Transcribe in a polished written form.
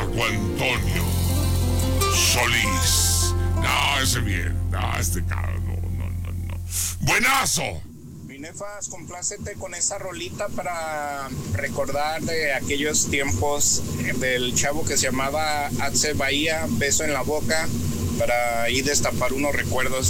Marco Antonio Solís. No, ese bien. No, este cabrón, no. ¡Buenazo! Nefas, complácete con esa rolita para recordar de aquellos tiempos del chavo que se llamaba Atze Bahía, Beso en la Boca, para ir destapar unos recuerdos